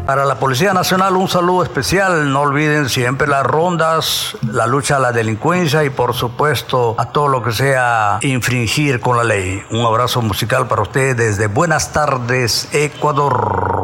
Para la Policía Nacional un saludo especial, no olviden siempre las rondas, la lucha a la delincuencia y por supuesto a todo lo que sea infringir con la ley. Un abrazo musical para ustedes desde Buenas Tardes, Ecuador.